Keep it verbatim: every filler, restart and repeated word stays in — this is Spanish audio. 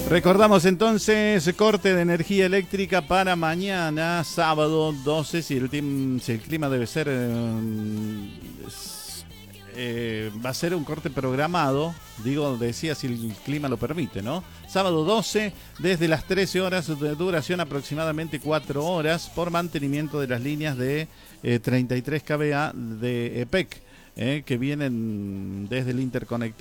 Recordamos entonces corte de energía eléctrica para mañana, sábado doce, si el, tim, si el clima debe ser... Eh, eh, va a ser un corte programado, digo, decía si el clima lo permite, ¿no? Sábado doce, desde las trece horas, de duración aproximadamente cuatro horas, por mantenimiento de las líneas de eh, treinta y tres kilovoltios de E P E C, eh, que vienen desde el interconectado.